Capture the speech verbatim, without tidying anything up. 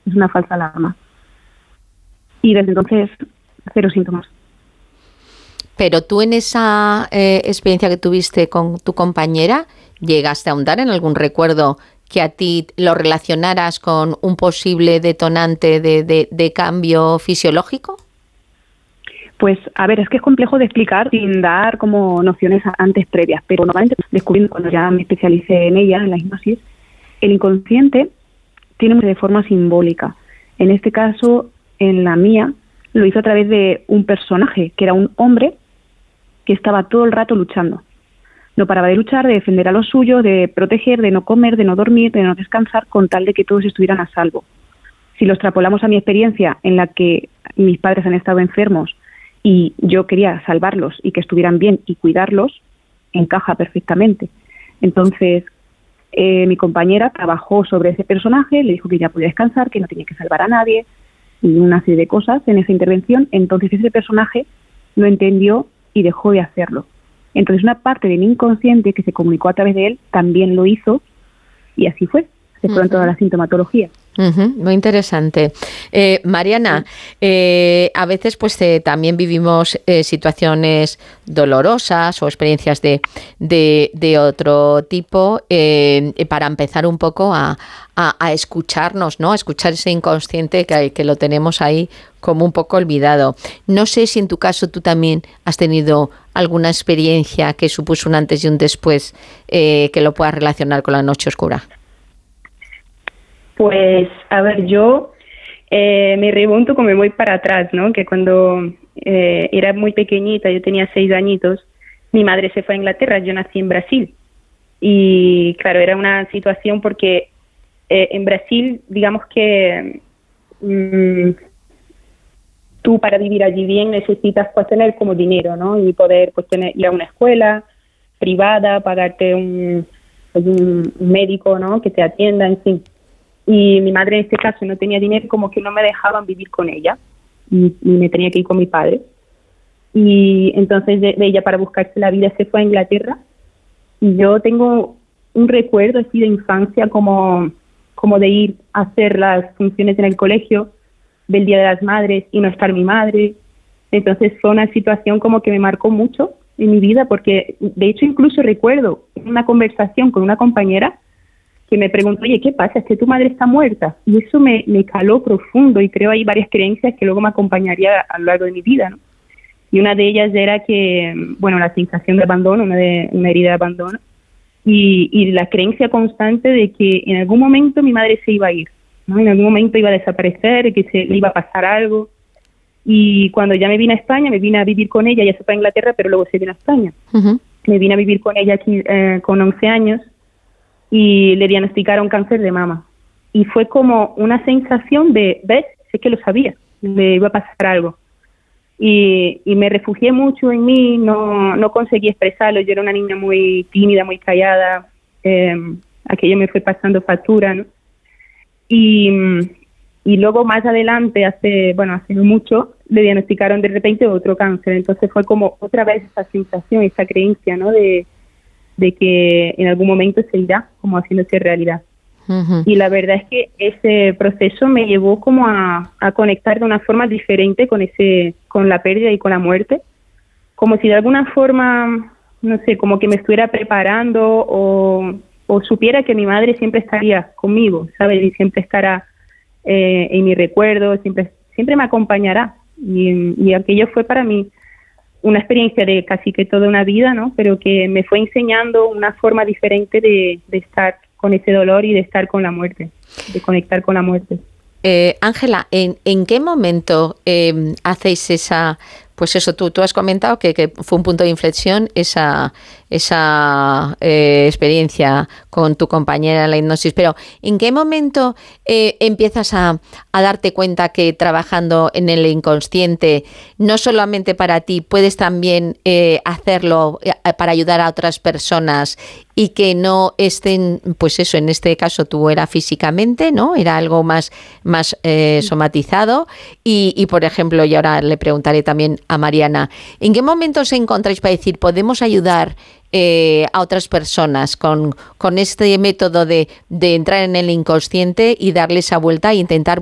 es una falsa alarma. Y desde entonces, cero síntomas. Pero tú en esa eh, experiencia que tuviste con tu compañera, ¿llegaste a ahondar en algún recuerdo que a ti lo relacionaras con un posible detonante de, de, de cambio fisiológico? Pues, a ver, es que es complejo de explicar sin dar como nociones antes previas, pero normalmente descubriendo, cuando ya me especialicé en ella, en la hipnosis, el inconsciente tiene de forma simbólica. En este caso, en la mía, lo hizo a través de un personaje, que era un hombre que estaba todo el rato luchando. No paraba de luchar, de defender a los suyos, de proteger, de no comer, de no dormir, de no descansar, con tal de que todos estuvieran a salvo. Si lo extrapolamos a mi experiencia, en la que mis padres han estado enfermos y yo quería salvarlos y que estuvieran bien y cuidarlos, encaja perfectamente. Entonces, eh, mi compañera trabajó sobre ese personaje, le dijo que ya podía descansar, que no tenía que salvar a nadie, y una serie de cosas en esa intervención. Entonces ese personaje lo entendió y dejó de hacerlo. Entonces una parte de mi inconsciente que se comunicó a través de él también lo hizo, y así fue. Se fueron uh-huh. toda la sintomatología. Uh-huh. Muy interesante. Eh, Mariana, sí. eh, a veces pues eh, también vivimos eh, situaciones dolorosas o experiencias de, de, de otro tipo eh, para empezar un poco a, a, a escucharnos, ¿no? A escuchar ese inconsciente que, que lo tenemos ahí como un poco olvidado. No sé si en tu caso tú también has tenido alguna experiencia que supuso un antes y un después eh, que lo puedas relacionar con la noche oscura. Pues, a ver, yo eh, me remonto como me voy para atrás, ¿no? Que cuando eh, era muy pequeñita, yo tenía seis añitos, mi madre se fue a Inglaterra, yo nací en Brasil. Y claro, era una situación porque eh, en Brasil, digamos que mmm, tú para vivir allí bien necesitas pues tener como dinero, ¿no? Y poder pues tener, ir a una escuela privada, pagarte un, pues, un médico, ¿no? Que te atienda, en fin. Y mi madre en este caso no tenía dinero, como que no me dejaban vivir con ella y, y me tenía que ir con mi padre. Y entonces de, de ella, para buscarse la vida, se fue a Inglaterra. Y yo tengo un recuerdo así de infancia como, como de ir a hacer las funciones en el colegio del Día de las Madres y no estar mi madre. Entonces fue una situación como que me marcó mucho en mi vida, porque de hecho incluso recuerdo una conversación con una compañera que me preguntó, oye, ¿qué pasa? Es que tu madre está muerta. Y eso me, me caló profundo, y creo hay varias creencias que luego me acompañaría a lo largo de mi vida, ¿no? Y una de ellas era que, bueno, la sensación de abandono, una, de, una herida de abandono, y, y la creencia constante de que en algún momento mi madre se iba a ir, ¿no? En algún momento iba a desaparecer, que se le iba a pasar algo. Y cuando ya me vine a España, me vine a vivir con ella, ya se fue a Inglaterra, pero luego se vino a España. Uh-huh. Me vine a vivir con ella aquí eh, con once años, y le diagnosticaron cáncer de mama. Y fue como una sensación de, ¿ves? Sé que lo sabía, le iba a pasar algo. Y, y me refugié mucho en mí, no, no conseguí expresarlo. Yo era una niña muy tímida, muy callada. Eh, aquello me fue pasando factura, ¿no? Y, y luego más adelante, hace, bueno, hace no mucho, le diagnosticaron de repente otro cáncer. Entonces fue como otra vez esa sensación, esa creencia, ¿no? De de que en algún momento se irá como haciéndose realidad. Uh-huh. Y la verdad es que ese proceso me llevó como a, a conectar de una forma diferente con ese, con la pérdida y con la muerte, como si de alguna forma, no sé, como que me estuviera preparando o, o supiera que mi madre siempre estaría conmigo, ¿sabes? Y siempre estará eh, en mi recuerdo, siempre, siempre me acompañará. Y, y aquello fue para mí una experiencia de casi que toda una vida, ¿no? Pero que me fue enseñando una forma diferente de, de estar con ese dolor y de estar con la muerte, de conectar con la muerte. Ángela, eh, ¿en, ¿en qué momento eh, hacéis esa, pues eso, tú, tú has comentado que, que fue un punto de inflexión esa, esa eh, experiencia con tu compañera en la hipnosis, pero ¿en qué momento eh, empiezas a, a darte cuenta que trabajando en el inconsciente, no solamente para ti, puedes también eh, hacerlo para ayudar a otras personas y que no estén, pues eso, en este caso tú era físicamente, ¿no? Era algo más, más eh, somatizado y, y, por ejemplo, y ahora le preguntaré también a Mariana, ¿en qué momento os encontráis para decir, podemos ayudar eh, a otras personas con, con este método de, de entrar en el inconsciente y darle esa vuelta e intentar